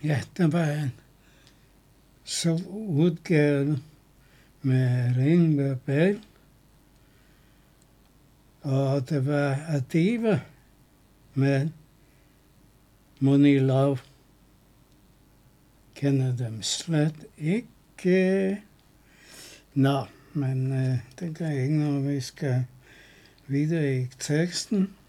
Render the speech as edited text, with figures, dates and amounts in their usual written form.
Ja, der var en så udgave med ringverbal, og der var Adiva med Money Love. Kender dem slet ikke. Nå, men det gør ikke noget, vi skal videre i teksten.